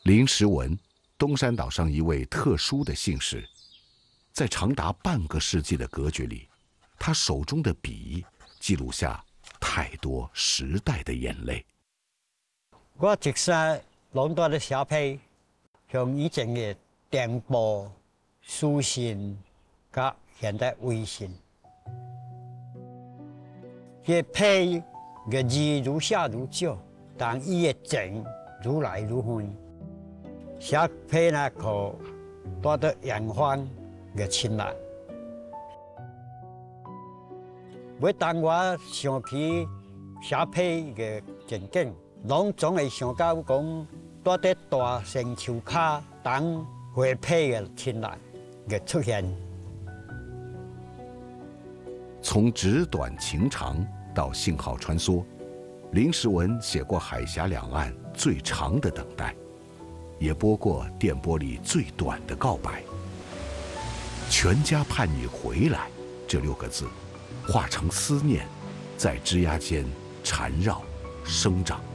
林时文，东山岛上一位特殊的姓氏，在长达半个世纪的隔绝里，他手中的笔记录下太多时代的眼泪。 我一生拢在咧写批，向以前嘅电报、书信，甲现代微信。嘅批嘅字愈写愈少，但伊嘅情愈来愈远。写批呢，可带到远方嘅亲人。每当我想起写批嘅情景，拢总会想到讲，带在大山丘下等花批嘅亲人嘅出现。 从纸短情长到信号穿梭，林时文写过海峡两岸最长的等待，也播过电波里最短的告白。全家盼你回来这6个字，化成思念，在枝桠间缠绕生长。